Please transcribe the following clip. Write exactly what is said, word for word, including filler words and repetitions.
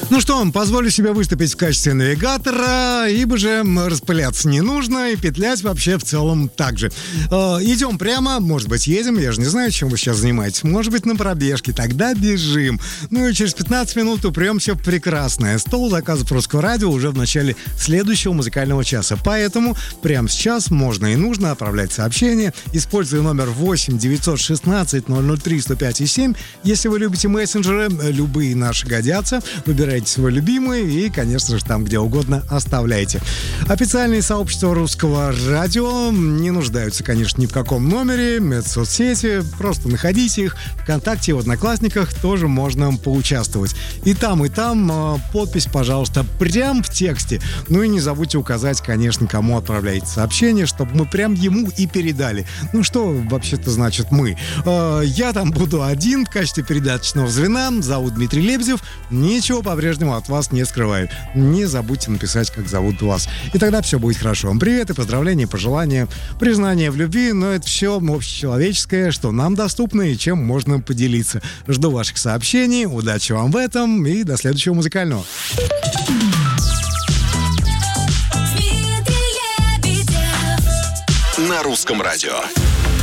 Ну что, позволю себе выступить в качестве навигатора, ибо же распыляться не нужно и петлять вообще в целом так же. Э, идем прямо, может быть, едем, я же не знаю, чем вы сейчас занимаетесь. Может быть, на пробежке, тогда бежим. Ну и через пятнадцать минут упремся в прекрасное. Стол заказов Русского радио уже в начале следующего музыкального часа. Поэтому прямо сейчас можно и нужно отправлять сообщения, используя номер восемь девятьсот шестнадцать ноль ноль три сто пять семь. Если вы любите мессенджеры, любые наши годятся. Выбирайте свой любимый и, конечно же, там где угодно оставляйте. Официальные сообщества Русского радио не нуждаются, конечно, ни в каком номере. Это соцсети, просто находите их. ВКонтакте и в Одноклассниках тоже можно поучаствовать. И там, и там э, подпись, пожалуйста, прям в тексте. Ну и не забудьте указать, конечно, кому отправляете сообщение, чтобы мы прям ему и передали. Ну что вообще-то значит мы? Э, я там буду один в качестве передаточного звена. Зовут Дмитрий Лебедев. Ничего по-прежнему от вас не скрываю. Не забудьте написать, как зовут вас. И тогда все будет хорошо. Вам привет и поздравления, пожелания, признание в любви. Но это все общечеловеческое, что нам доступно и чем можно поделиться. Жду ваших сообщений. Удачи вам в этом и до следующего музыкального. На Русском радио.